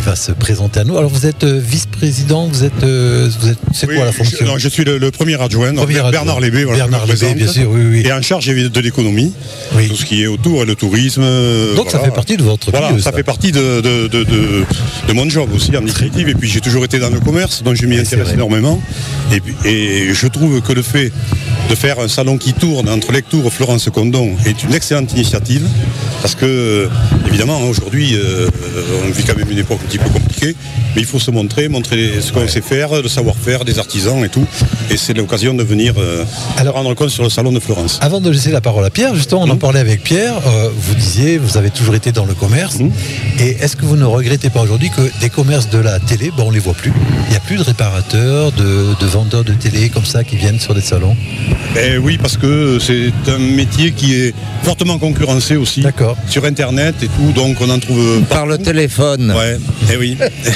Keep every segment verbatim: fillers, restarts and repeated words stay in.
va se présenter à nous. Alors vous êtes euh, vice-président, vous êtes, euh, vous êtes c'est Oui, quoi la fonction? je, non, je suis le, le premier adjoint, donc, Premier Bernard adjoint. Lébé, voilà, Bernard je me Lébé, présente. bien sûr, oui, oui. Et en charge de l'économie, Oui. tout ce qui est autour, et le tourisme. euh, Donc ça voilà. fait partie de votre Voilà, milieu, ça, ça. fait partie de, de, de, de, de mon job aussi en définitive. Et puis j'ai toujours été dans le commerce, donc je m'y Oui, c'est intéresse vrai. énormément. Et, puis- et je trouve que le fait de faire un salon qui tourne entre Lectoure, Florence Condon est une excellente initiative. Parce que, évidemment, aujourd'hui, euh, on vit quand même une époque un petit peu compliquée, mais il faut se montrer, montrer ce qu'on sait faire, le savoir-faire des artisans et tout. Et c'est l'occasion de venir euh, Alors- rendre compte sur le salon de Florence. Avant de laisser la parole à Pierre, justement, on en Mmh. parlait avec Pierre. euh, vous disiez, vous avez toujours été dans le commerce. Mmh. Et est-ce que vous ne regrettez pas aujourd'hui que des commerces de la télé, ben, on les voit plus? Il n'y a plus de réparateurs, de, de vendeurs de télé comme ça qui viennent sur des salons? Ben oui, parce que c'est un métier qui est fortement concurrencé aussi. D'accord. Sur Internet et tout, donc on en trouve Par le téléphone. Ouais, eh oui.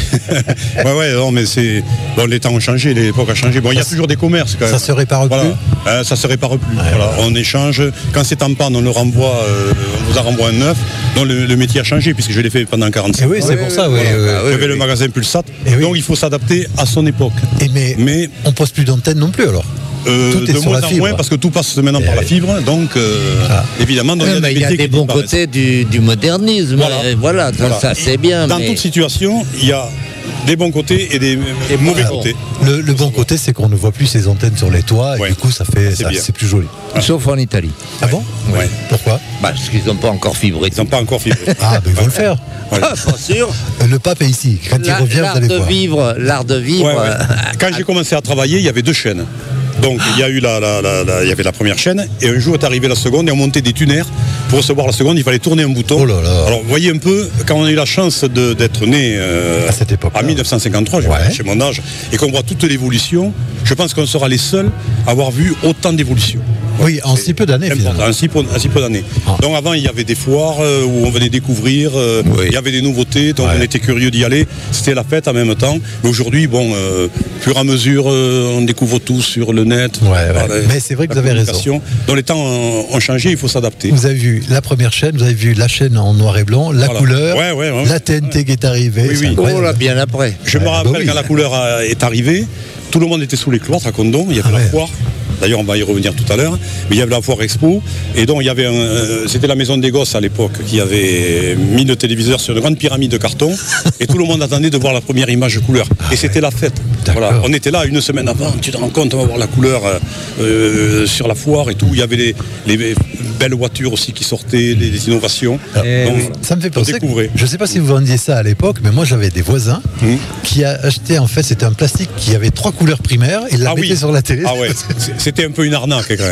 ouais, ouais, non, mais c'est. Bon, les temps ont changé, l'époque a changé. Bon, il y a Ça, toujours des commerces quand même. Ça se répare Voilà. plus? Euh, ça se répare plus. Ouais, Voilà. voilà. On échange. Quand c'est en panne, on le renvoie, euh, on vous en renvoie un neuf. Donc le, le métier a changé puisque je l'ai fait pendant quarante-cinq Et oui, ans. c'est pour ça, oui. voilà. euh, Ah oui, J'avais le oui. magasin Pulsat. Eh oui. Donc il faut s'adapter à son époque. Et mais, Mais on pose plus d'antenne non plus alors? euh, Tout est de sur moins la en fibre. moins parce que tout passe maintenant Eh par la oui. fibre. Donc euh, Ah. évidemment, donc, Ouais, mais il y a métiers des qui bons disparaissent. côtés du, du modernisme. Voilà. Euh, Voilà, ça, Voilà. ça, c'est bien. Dans mais... toute situation, il y a des bons côtés et des mauvais bon. côtés. Le, le bon côté, c'est qu'on ne voit plus ces antennes sur les toits, et Ouais. du coup, ça fait, C'est ça- bien. c'est plus joli. Sauf en Italie. Ah bon? Ouais. Pourquoi? Bah, parce qu'ils n'ont pas encore fibré. Ils n'ont pas encore fibré. Ah, ben ils vont le faire. Voilà. Ah, pas sûr. Le pape est ici. Quand il La- revient, vous L'art allez de voir. vivre, l'art de vivre. Ouais, ouais. euh, Quand j'ai commencé à travailler, il y avait deux chaînes. Donc il y a eu la, la- la- la- il y avait la première chaîne et un jour est arrivée la seconde et on montait des tunnels. Pour recevoir la seconde, il fallait tourner un bouton. Oh là là. Alors vous voyez un peu, quand on a eu la chance de- d'être né euh, À cette époque-là. en mille neuf cent cinquante-trois, je Ouais. chez mon âge, et qu'on voit toute l'évolution, je pense qu'on sera les seuls à avoir vu autant d'évolution. Oui, en si peu d'années, C'est important, finalement. en si peu, en si peu d'années. Ah. Donc avant, il y avait des foires euh, où on venait découvrir, euh, Oui. il y avait des nouveautés, donc Ouais. on était curieux d'y aller. C'était la fête en même temps. Mais aujourd'hui, bon, euh, fur et à mesure, euh, on découvre tout sur le net. Ouais, ouais. Par la- Mais c'est vrai que la vous avez raison. communication. Donc les temps ont, ont changé, il faut s'adapter. Vous avez vu la première chaîne, vous avez vu la chaîne en noir et blanc, la Voilà. couleur, Ouais, ouais, ouais. la T N T qui est arrivée. Oui, c'est oui. incroyable. Oh là, bien après. Je me Ouais, bah rappelle oui. quand la couleur a- est arrivée, tout le monde était sous les cloîtres à Condon, il y avait Ah la ouais. foire. D'ailleurs, on va y revenir tout à l'heure. Mais il y avait la foire expo. Et donc, il y avait un. euh, C'était la maison des gosses à l'époque qui avait mis le téléviseur sur une grande pyramide de carton. Et tout le monde attendait de voir la première image couleur. Et c'était la fête. D'accord. Voilà. On était là une semaine avant. Tu te rends compte, on va voir la couleur euh, euh, sur la foire et tout. Il y avait les, les belles voitures aussi qui sortaient, les, les innovations. Eh Donc, oui. Ça me fait on penser. que- découvrait. je ne sais pas si vous vendiez ça à l'époque, mais moi j'avais des voisins Hum. qui a acheté, en fait, c'était un plastique qui avait trois couleurs primaires, ils la Ah mettaient oui. sur la télé. Ah ouais, c'est- c'était un peu une arnaque quand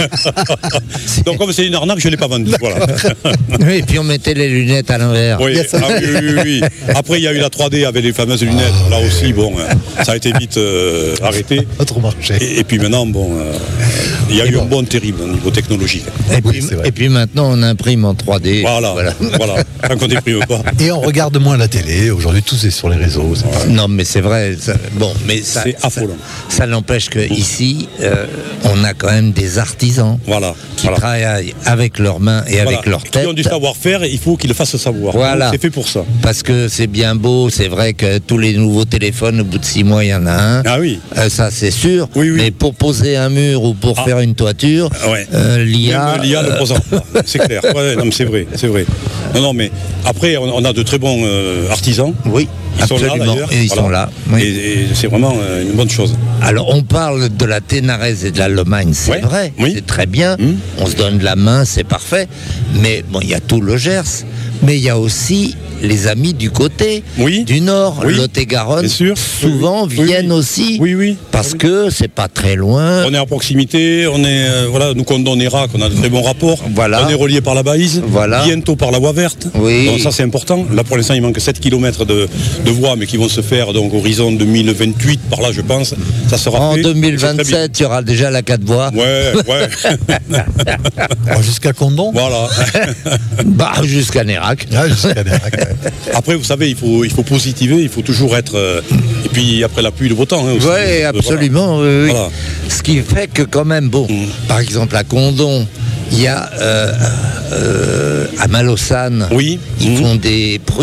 même. Donc comme c'est une arnaque, je ne l'ai pas vendu. Voilà. Oui, et puis on mettait les lunettes à l'envers. Oui, Il y a ça. ah oui, oui, oui, oui. Après, il y a eu la trois D avec les fameuses lunettes. Là aussi, bon, euh, ça a été vite euh, arrêté. Autre marché. Et, et puis maintenant, bon, euh, il y a eu un bond terrible au niveau technologique. Et, Oui, puis, c'est vrai. et puis maintenant, on imprime en trois D. Voilà, voilà. Tant qu'on déprime pas. Et on regarde moins la télé. Aujourd'hui, tout est sur les réseaux. c'est pas- Non, mais c'est vrai. ça- bon, mais ça, C'est ça, affolant. ça n'empêche que ici, euh, on a quand même des artisans Voilà. qui voilà. travaillent avec leurs mains et Voilà. avec leur Qui tête. ont du savoir-faire, il faut qu'ils le fassent savoir. Voilà. C'est fait pour ça. Parce que c'est bien beau, c'est vrai que tous les nouveaux téléphones, au bout de six mois, il y en a un. Ah oui. Euh, ça, c'est sûr. Oui, oui. Mais pour poser un mur ou pour Ah. faire une toiture, Ah ouais. euh, l'I A. Même l'I A ne euh, posera pas. C'est clair. Ouais, non, mais c'est vrai, c'est vrai. Non, non, mais après, on, on a de très bons euh, artisans. Oui, Ils sont là absolument. d'ailleurs. Et ils Voilà. sont là. oui. Et, et c'est vraiment euh, une bonne chose. Alors, on parle de la Ténarèse et de la Lomagne, c'est Ouais, vrai, oui. c'est très bien. Hum. On se donne la main, c'est parfait. Mais bon, il y a tout le Gers, mais il y a aussi les amis du côté, Oui. du Nord, Oui. Lot-et-Garonne. Bien sûr. Souvent Oui, oui. viennent Oui, oui. aussi Oui, oui. parce que c'est pas très loin. On est à proximité, on est, euh, voilà, nous Condon Nérac, on a de très bons rapports. Voilà. On est relié par la Baïse, Voilà. bientôt par la voie verte. Oui. Donc ça c'est important. Là pour l'instant il manque sept kilomètres de, de voies, mais qui vont se faire donc horizon deux mille vingt-huit, par là je pense. Ça sera En fait. deux mille C'est très bien. vingt-sept, il y aura déjà la quatre voies. Ouais, ouais. Oh, jusqu'à Condon. Voilà. Bah, jusqu'à Nérac. Ah, jusqu'à Nérac, ouais. Après vous savez, il faut, il faut positiver, il faut toujours être. euh, et puis après la pluie, le beau temps. Hein, aussi. Oui, Euh, absolument. oui, oui. Voilà. Ce qui fait que quand même, bon, Mm. par exemple à Condon, il y a euh, euh, à Malaussane, Oui. ils Mhm. font des